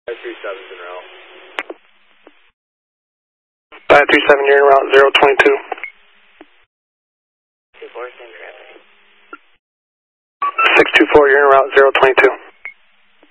537's en route. 537, you're en route 022. 24, same traffic. 624, you're en route 022.